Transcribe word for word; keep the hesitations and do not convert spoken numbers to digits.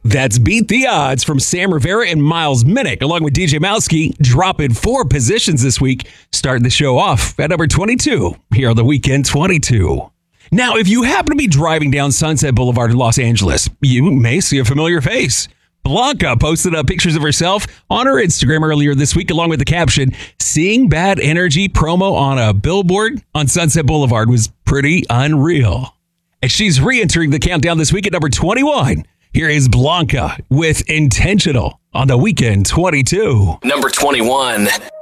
That's Beat the Odds from Sam Rivera and Miles Minnick, along with D J Mowski, dropping four positions this week, starting the show off at number twenty-two here on the Weekend twenty-two. Now, if you happen to be driving down Sunset Boulevard in Los Angeles, you may see a familiar face. Blanca posted up pictures of herself on her Instagram earlier this week, along with the caption, "Seeing Bad Energy promo on a billboard on Sunset Boulevard was pretty unreal." And she's re-entering the countdown this week at number twenty-one. Here is Blanca with Intentional on the Weekend twenty-two. Number twenty-one.